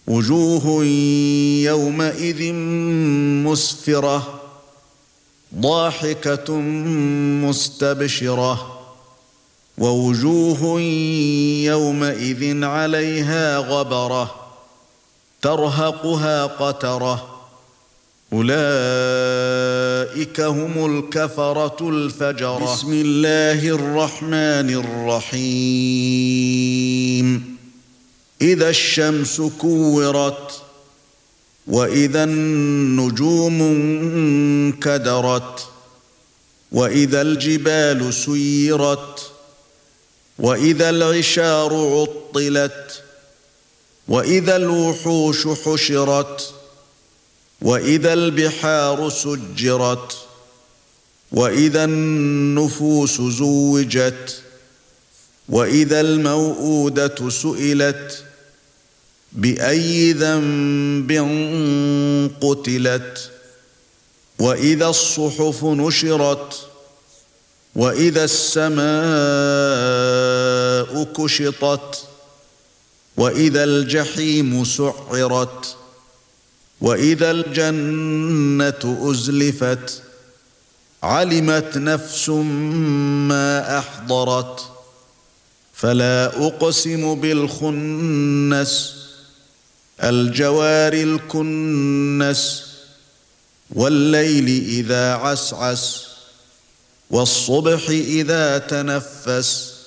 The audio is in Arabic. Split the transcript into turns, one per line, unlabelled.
وجوه يومئذ مسفرة ضاحكة مستبشرة ووجوه يومئذ عليها غبرة ترهقها قترة أولئك هم الكفرة الفجرة. بسم الله الرحمن الرحيم. إذا الشمس كورت وإذا النجوم انكدرت وإذا الجبال سيرت وإذا العشار عطلت وإذا الوحوش حشرت وإذا البحار سجرت وإذا النفوس زوجت وإذا الموءودة سئلت بأي ذنب قتلت وإذا الصحف نشرت وإذا السماء كشطت وإذا الجحيم سعرت وإذا الجنة أزلفت علمت نفس ما أحضرت فلا أقسم بالخنس الجوار الكنس والليل إذا عسعس والصبح إذا تنفس